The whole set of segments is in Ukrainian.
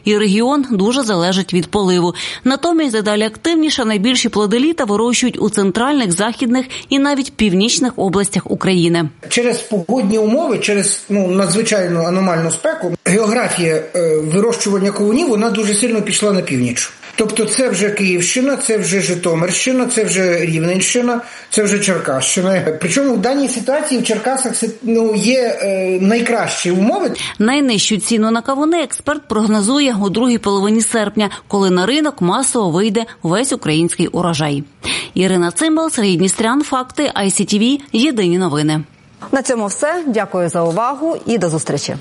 і регіон дуже залежить від поливу. Натомість дедалі активніше найбільші плоди літа вирощують у центральних, західних і навіть північних областях України. Через погодні умови, через надзвичайно аномальну спеку, географія вирощування кавунів, вона дуже сильно пішла на північ. Тобто це вже Київщина, це вже Житомирщина, це вже Рівненщина, це вже Черкащина. Причому в даній ситуації в Черкасах є найкращі умови. Найнижчу ціну на кавуни експерт прогнозує у другій половині серпня, коли на ринок масово вийде весь український урожай. Ірина Цимбал, Сергій Дністрян, Факти, ICTV, Єдині новини. На цьому все. Дякую за увагу і до зустрічі.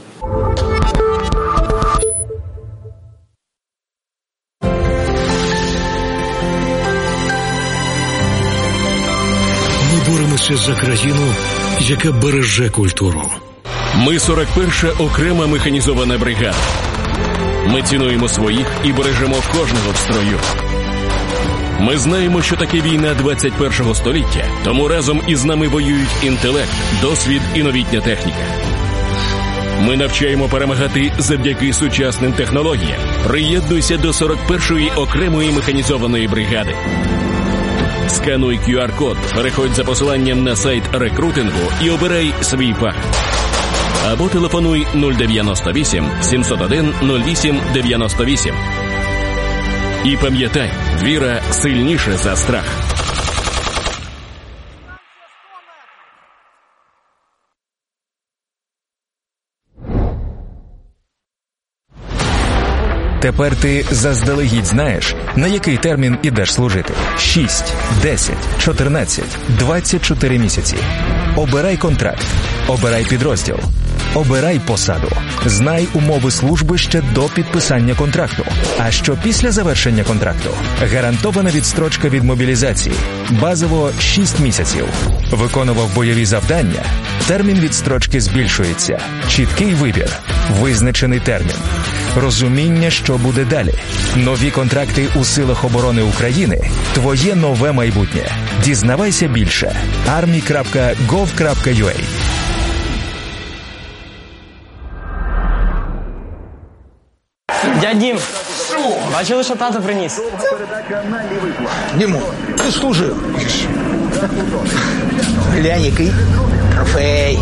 Боремося за країну, яка береже культуру. Ми 41-ша окрема механізована бригада. Ми цінуємо своїх і бережемо кожного в строю. Ми знаємо, що таке війна 21-го століття, тому разом із нами воюють інтелект, досвід і новітня техніка. Ми навчаємо перемагати завдяки сучасним технологіям. Приєднуйся до 41-ї окремої механізованої бригади. Скануй QR-код, переходь за посиланням на сайт рекрутингу і обирай свій фах. Або телефонуй 098 701 08 98. І пам'ятай, віра сильніша за страх. Тепер ти заздалегідь знаєш, на який термін ідеш служити. 6, 10, 14, 24 місяці. Обирай контракт. Обирай підрозділ. Обирай посаду. Знай умови служби ще до підписання контракту. А що після завершення контракту? Гарантована відстрочка від мобілізації. Базово 6 місяців. Виконував бойові завдання? Термін відстрочки збільшується. Чіткий вибір. Визначений термін. Розуміння, що буде далі. Нові контракти у Силах оборони України – твоє нове майбутнє. Дізнавайся більше. army.gov.ua. Дядь Дім, бачили, що тато приніс? Дімо, ти служив. Глянь, який трофей.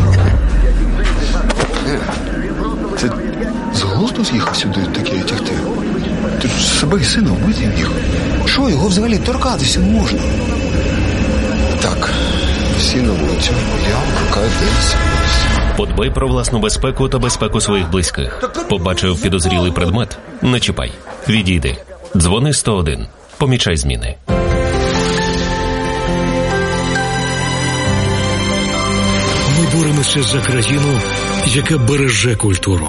Ти з глузду з'їхав сюди таке тягти? Ти ж себе і сина вбити їх. Що, його взагалі торкатися не можна? Так, всі на вулицю. Я прокатився. Подбай про власну безпеку та безпеку своїх близьких. Побачив підозрілий предмет? Не чіпай. Відійди. Дзвони 101. Помічай зміни. Ми боремося за країну, яка береже культуру.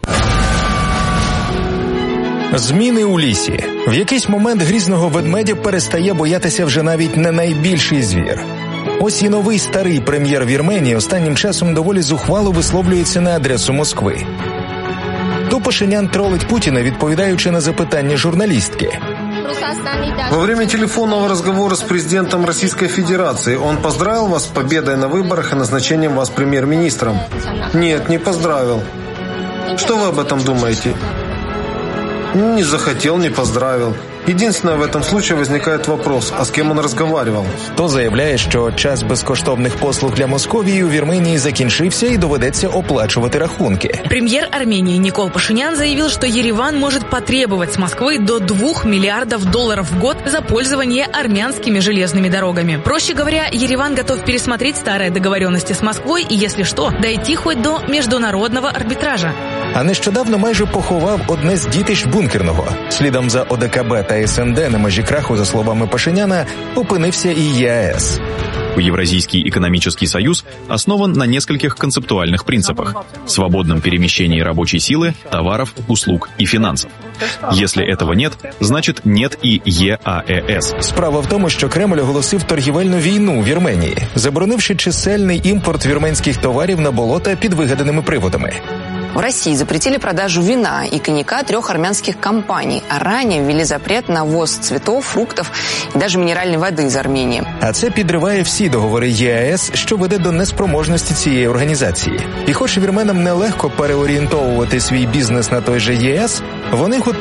Зміни у лісі. В якийсь момент грізного ведмедя перестає боятися вже навіть не найбільший звір. Ось і новий старий прем'єр Вірменії останнім часом доволі зухвало висловлюється на адресу Москви. То Пашинян тролить Путіна, відповідаючи на запитання журналістки. Во время телефонного разговора с президентом Российской Федерации он поздравил вас с победой на выборах и назначением вас премьер-министром? Нет, не поздравил. Что вы об этом думаете? Не захотел, не поздравил. Единственное, в этом случае возникает вопрос, а с кем он разговаривал? То заявляє, що час безкоштовних послуг для Московії у Вірменії закінчився і доведеться оплачувати рахунки. Премьер Армении Никол Пашинян заявил, что Ереван может потребовать с Москвы до $2 миллиардов в год за пользование армянскими железными дорогами. Проще говоря, Ереван готов пересмотреть старые договоренности с Москвой и, если что, дойти хоть до международного арбитража. А нещодавно майже поховав одне з дітищ бункерного. Слідом за ОДКБ та СНД на межі краху, за словами Пашиняна, опинився і ЕАЭС. Евразийский экономический союз основан на нескольких концептуальных принципах: свободном перемещении рабочей силы, товаров, услуг и финансов. Если этого нет, значит нет и ЕАЭС. Справа в тому, що Кремль оголосив торгівельну війну Вірменії, заборонивши чисельний імпорт вірменських товарів на болота під вигаданими приводами. В России запретили продажу вина и коньяка 3 армянских компаний, а ранее ввели запрет на ввоз цветов, фруктов и даже минеральной воды из Армении. А це підриває всі договори ЄАЕС, що веде до неспроможності цієї організації. І хоч вірменам нелегко переорієнтовувати свій бізнес на той же ЄС, вони готові